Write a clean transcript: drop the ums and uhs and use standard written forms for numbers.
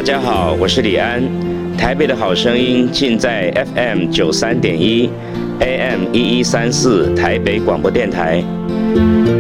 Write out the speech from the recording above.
大家好，我是李安。台北的好声音尽在 FM 93.1 AM 1134台北广播电台。